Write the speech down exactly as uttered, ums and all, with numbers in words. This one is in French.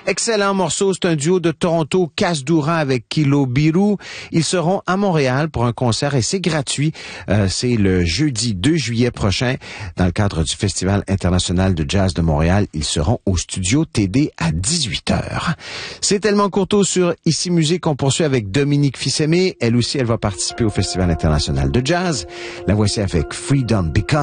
Excellent morceau, c'est un duo de Toronto, Casse Durand avec Kilo Biru. Ils seront à Montréal pour un concert et c'est gratuit. Euh, c'est le jeudi deux juillet prochain dans le cadre du Festival international de jazz de Montréal. Ils seront au studio T D à dix-huit heures. C'est tellement courto sur Ici Musique qu'on poursuit avec Dominique Fils-Aimé. Elle aussi, elle va participer au Festival international de jazz. La voici avec Freedom Become.